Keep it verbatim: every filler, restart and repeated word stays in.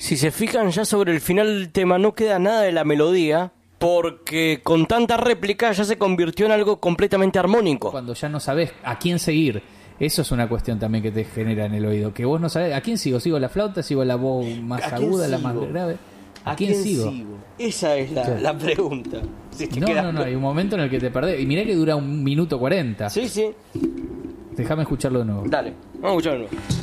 Si se fijan ya sobre el final del tema no queda nada de la melodía, porque con tanta réplica ya se convirtió en algo completamente armónico. Cuando ya no sabes a quién seguir. Eso es una cuestión también que te genera en el oído. Que vos no sabés, ¿a quién sigo? ¿Sigo la flauta? ¿Sigo la voz más aguda, la más grave? ¿A, ¿A quién, quién sigo? sigo? Esa es la, sí. la pregunta. Si es que no, queda... no, no, hay un momento en el que te perdés. Y mirá que dura un minuto cuarenta. Sí, sí. Déjame escucharlo de nuevo. Dale, vamos a escucharlo de nuevo.